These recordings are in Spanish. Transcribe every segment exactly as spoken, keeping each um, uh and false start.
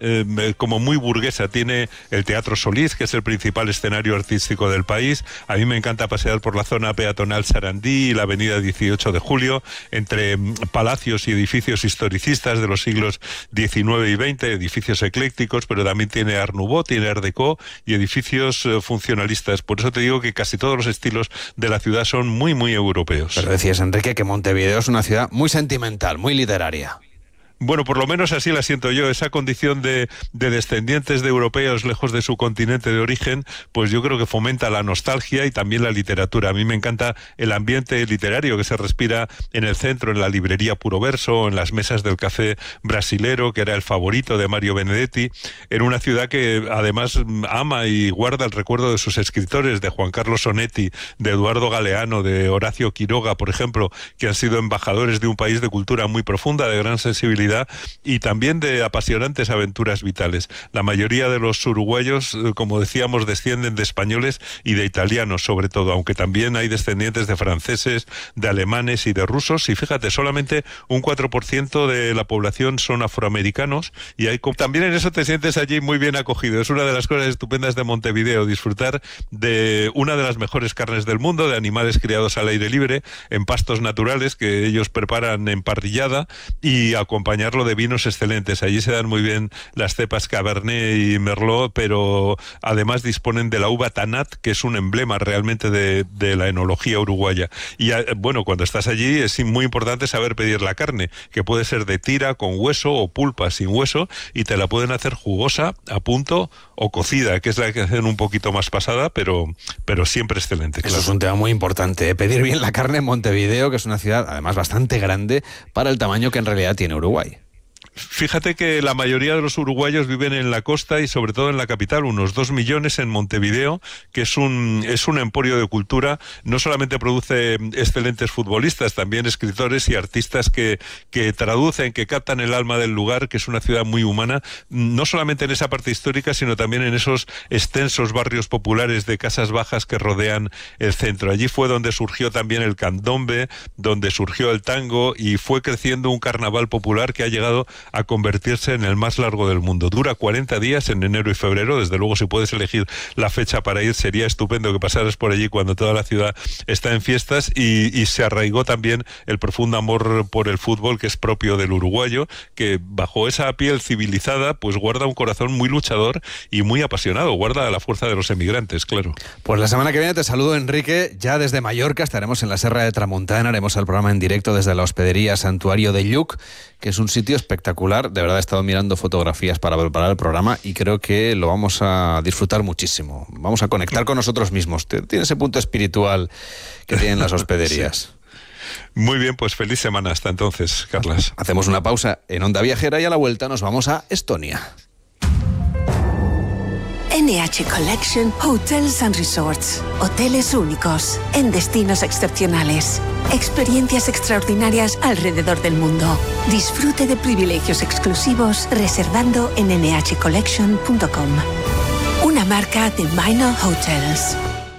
eh, como muy burguesa. Tiene el Teatro Solís, que es el principal escenario artístico del país. A mí me encanta pasear por la zona peatonal Sarandí y la avenida dieciocho de julio, entre palacios y edificios historicistas de los siglos diecinueve y veinte, edificios eclécticos, pero también tiene Art Nouveau, tiene Art Deco y edificios eh, funcionalistas. Por eso te digo que casi todos los estilos de la ciudad son muy, muy europeos. Pero decías, Enrique, que Montevideo es una ciudad muy sentimental, muy literaria. Bueno, por lo menos así la siento yo, esa condición de, de descendientes de europeos lejos de su continente de origen, pues yo creo que fomenta la nostalgia y también la literatura. A mí me encanta el ambiente literario que se respira en el centro, en la librería Puro Verso, en las mesas del café brasilero, que era el favorito de Mario Benedetti, en una ciudad que además ama y guarda el recuerdo de sus escritores, de Juan Carlos Onetti, de Eduardo Galeano, de Horacio Quiroga, por ejemplo, que han sido embajadores de un país de cultura muy profunda, de gran sensibilidad, y también de apasionantes aventuras vitales. La mayoría de los uruguayos, como decíamos, descienden de españoles y de italianos, sobre todo, aunque también hay descendientes de franceses, de alemanes y de rusos, y fíjate, solamente un cuatro por ciento de la población son afroamericanos, y hay también en eso te sientes allí muy bien acogido. Es una de las cosas estupendas de Montevideo, disfrutar de una de las mejores carnes del mundo, de animales criados al aire libre, en pastos naturales que ellos preparan en parrillada, y acompañar acompañarlo de vinos excelentes. Allí se dan muy bien las cepas Cabernet y Merlot, pero además disponen de la uva Tanat, que es un emblema realmente de, de la enología uruguaya. Y bueno, cuando estás allí es muy importante saber pedir la carne, que puede ser de tira, con hueso, o pulpa sin hueso, y te la pueden hacer jugosa, a punto, o cocida, que es la que hacen un poquito más pasada, pero, pero siempre excelente. Claro. Eso es un tema muy importante, ¿eh? Pedir bien la carne en Montevideo, que es una ciudad además bastante grande para el tamaño que en realidad tiene Uruguay. Fíjate que la mayoría de los uruguayos viven en la costa y sobre todo en la capital, unos dos millones en Montevideo, que es un, es un emporio de cultura. No solamente produce excelentes futbolistas, también escritores y artistas que, que traducen, que captan el alma del lugar, que es una ciudad muy humana, no solamente en esa parte histórica, sino también en esos extensos barrios populares de casas bajas que rodean el centro. Allí fue donde surgió también el candombe, donde surgió el tango, y fue creciendo un carnaval popular que ha llegado a convertirse en el más largo del mundo. Dura cuarenta días en enero y febrero. Desde luego, si puedes elegir la fecha para ir, sería estupendo que pasaras por allí cuando toda la ciudad está en fiestas, y, y se arraigó también el profundo amor por el fútbol que es propio del uruguayo, que bajo esa piel civilizada pues guarda un corazón muy luchador y muy apasionado, guarda la fuerza de los emigrantes, claro. Pues la semana que viene te saludo, Enrique, ya desde Mallorca. Estaremos en la Serra de Tramontana, haremos el programa en directo desde la hospedería Santuario de Lluc, que es un sitio espectacular. De verdad, he estado mirando fotografías para preparar el programa y creo que lo vamos a disfrutar muchísimo. Vamos a conectar con nosotros mismos. Tiene ese punto espiritual que tienen las hospederías. Sí. Muy bien, pues feliz semana hasta entonces, Carlas. Hacemos una pausa en Onda Viajera y a la vuelta nos vamos a Estonia. N H Collection Hotels and Resorts. Hoteles únicos, en destinos excepcionales. Experiencias extraordinarias alrededor del mundo. Disfrute de privilegios exclusivos reservando en ene hache collection punto com. Una marca de Minor Hotels.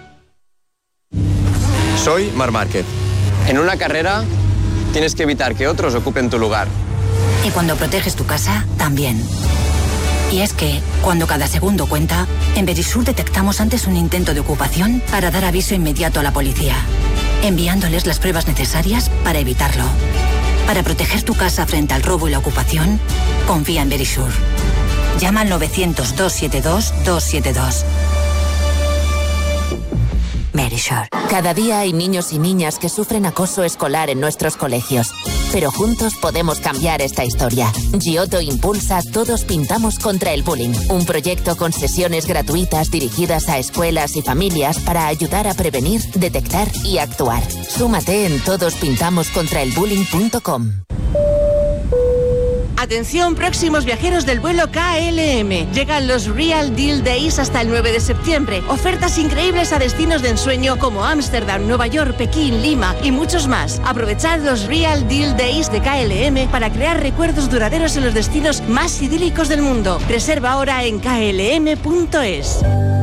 Soy Marc Márquez. En una carrera tienes que evitar que otros ocupen tu lugar. Y cuando proteges tu casa, también. Y es que, cuando cada segundo cuenta, en Verisur detectamos antes un intento de ocupación para dar aviso inmediato a la policía, enviándoles las pruebas necesarias para evitarlo. Para proteger tu casa frente al robo y la ocupación, confía en Verisur. Llama al novecientos, doscientos setenta y dos, doscientos setenta y dos. Verisur. Cada día hay niños y niñas que sufren acoso escolar en nuestros colegios. Pero juntos podemos cambiar esta historia. Giotto impulsa Todos Pintamos contra el Bullying, un proyecto con sesiones gratuitas dirigidas a escuelas y familias para ayudar a prevenir, detectar y actuar. Súmate en todos pintamos contra el bullying punto com. Atención, próximos viajeros del vuelo K L M. Llegan los Real Deal Days hasta el nueve de septiembre. Ofertas increíbles a destinos de ensueño como Ámsterdam, Nueva York, Pekín, Lima y muchos más. Aprovechad los Real Deal Days de K L M para crear recuerdos duraderos en los destinos más idílicos del mundo. Reserva ahora en K L M punto es.